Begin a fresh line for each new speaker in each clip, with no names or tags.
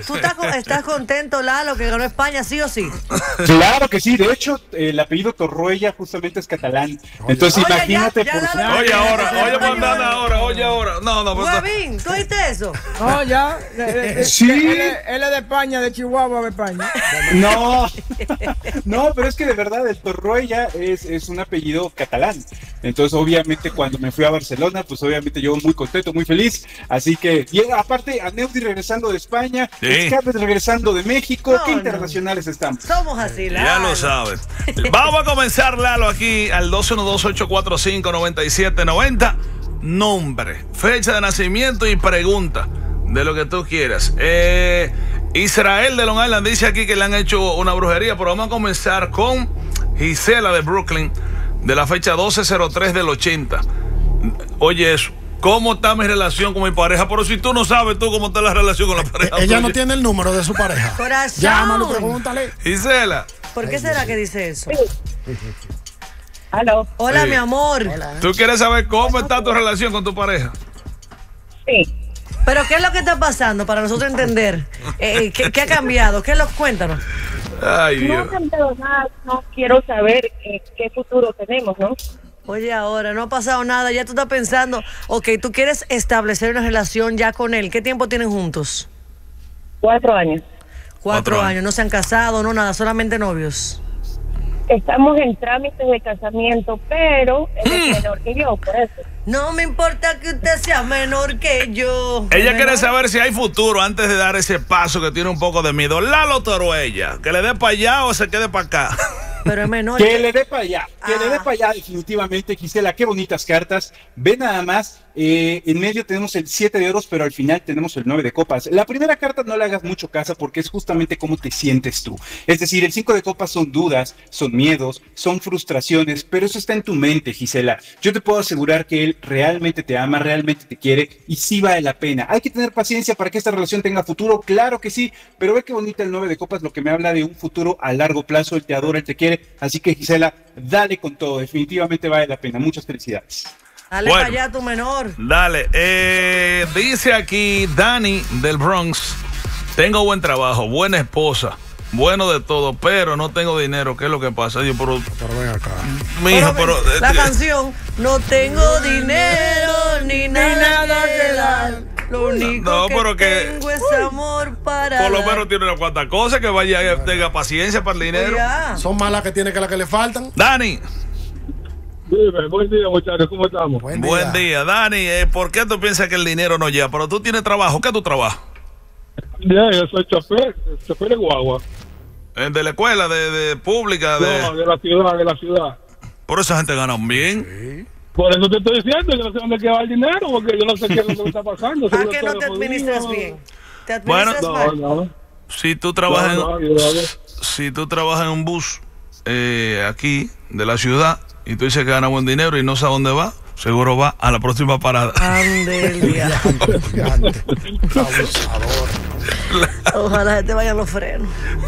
¿Tú estás contento, Lalo, que ganó España, sí o sí?
Claro que sí. De hecho, el apellido Torroella justamente es catalán. Entonces,
Oye,
imagínate.
Oye, ahora. No,
Guavín, ¿tú oíste eso?
No, ya.
Sí.
Él es de España, de Chihuahua, de España.
No, pero es que de verdad el Torroella es un apellido catalán. Entonces, obviamente, cuando me fui a Barcelona, pues obviamente yo muy contento, muy feliz. Así que, y aparte, a Neudi regresando de España, Escape regresando de México, qué internacionales estamos.
Somos así, Lalo.
Ya lo sabes. Vamos a comenzar, Lalo, aquí al 212-845-9790. Nombre, fecha de nacimiento y pregunta de lo que tú quieras. Israel de Long Island dice aquí que le han hecho una brujería, pero vamos a comenzar con Gisela de Brooklyn, de la fecha 12/03 del 80. Oye, eso. ¿Cómo está mi relación con mi pareja? Pero si tú no sabes cómo está la relación con la pareja.
Ella no tiene el número de su pareja.
Corazón.
Llámalo, pregúntale.
Gisela.
¿Por qué será que dice eso?
¿Aló?
Hola,
Sí.
mi amor.
Hola.
¿Tú quieres saber cómo está tu relación con tu pareja?
Sí.
¿Pero qué es lo que está pasando para nosotros entender? ¿Qué ha cambiado? Cuéntanos.
Ay,
No ha
Dios.
cambiado nada, no quiero saber qué futuro tenemos, ¿no?
Oye, ahora no ha pasado nada, ya tú estás pensando, ok, tú quieres establecer una relación ya con él. ¿Qué tiempo tienen juntos?
4 años.
4 años, no se han casado, no nada, solamente novios.
Estamos en trámites de casamiento, pero él es menor que yo, por eso.
No me importa que usted sea menor que yo.
Ella quiere
Menor.
saber si hay futuro antes de dar ese paso que tiene un poco de miedo. Lalo Torroella, que le dé para allá o se quede para acá.
Pero es menor.
Que le dé para allá, definitivamente, Gisela, qué bonitas cartas. Ve nada más, en medio tenemos el 7 de oros, pero al final tenemos el 9 de copas. La primera carta no le hagas mucho caso porque es justamente cómo te sientes tú. Es decir, el 5 de copas son dudas, son miedos, son frustraciones, pero eso está en tu mente, Gisela. Yo te puedo asegurar que él realmente te ama, realmente te quiere y sí vale la pena. Hay que tener paciencia para que esta relación tenga futuro, claro que sí, pero ve qué bonita el 9 de copas, lo que me habla de un futuro a largo plazo. Él te adora, él te quiere. Así que, Gisela, dale con todo, definitivamente vale la pena. Muchas felicidades.
Dale
Bueno.
para allá, tu menor.
Dale. Dice aquí Dani del Bronx: tengo buen trabajo, buena esposa, bueno de todo, pero no tengo dinero. ¿Qué es lo que pasa? Yo, pero
ven acá.
mijo, pero
La canción, no tengo dinero ni nada que dar. Lo único
No, pero
que
que-
tengo es amor para
por lo
dar.
menos tiene una cuantas cosas, que vaya, tenga paciencia para el dinero.
Ya.
Son más las que tiene que las que le faltan.
Dani,
Dime, buen día, muchachos, ¿cómo estamos?
buen día. Dani, ¿por qué tú piensas que el dinero no llega? Pero tú tienes trabajo. ¿Qué tú trabajas?
Bien, yo soy chofer de guagua.
De la escuela, de pública,
No, de la ciudad.
Por esa gente gana bien.
Por eso te estoy diciendo, yo no sé dónde queda el dinero, porque yo no sé qué es lo que está pasando.
¿A que no te administras bien? ¿Te
Bueno,
administras mal?
No.
Si tú trabajas,
No,
si tú trabajas en un bus aquí de la ciudad y tú dices que gana buen dinero y no sabes dónde va, seguro va a la próxima parada.
Ande el día.
Abusador.
Ojalá se te vayan los frenos.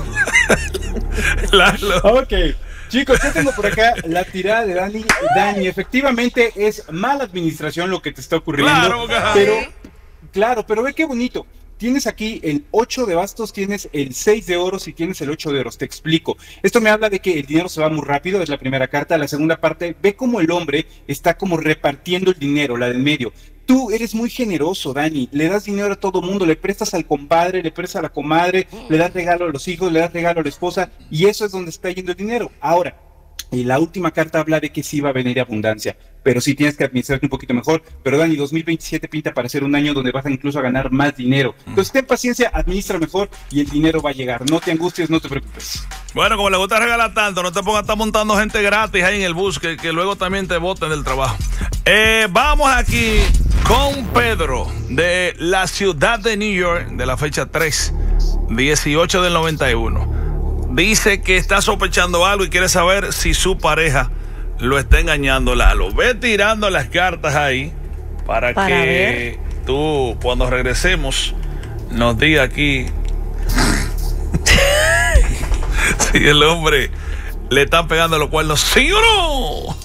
Lalo.
Ok, chicos, yo tengo por acá la tirada de Dani. Dani, efectivamente es mala administración lo que te está ocurriendo.
Claro,
pero ve qué bonito. Tienes aquí el 8 de bastos, tienes el 6 de oros y tienes el 8 de oros. Te explico. Esto me habla de que el dinero se va muy rápido, es la primera carta. La segunda parte, ve cómo el hombre está como repartiendo el dinero, la del medio. Tú eres muy generoso, Dani. Le das dinero a todo mundo, le prestas al compadre, le prestas a la comadre, le das regalo a los hijos, le das regalo a la esposa, y eso es donde está yendo el dinero. Ahora, la última carta habla de que sí va a venir abundancia, pero sí tienes que administrarte un poquito mejor. Pero Dani, 2027 pinta para ser un año donde vas a incluso a ganar más dinero. Entonces ten paciencia, administra mejor y el dinero va a llegar. No te angusties, no te preocupes.
Bueno, como le gusta regalar tanto, no te pongas a estar montando gente gratis ahí en el bus, que luego también te boten del trabajo. Vamos aquí con Pedro de la ciudad de New York, de la fecha 3/18 del 91. Dice que está sospechando algo y quiere saber si su pareja lo está engañando. Lalo, ve tirando las cartas ahí para que
ver.
tú, cuando regresemos, nos diga aquí si el hombre le están pegando los cuernos, ¿sí o no?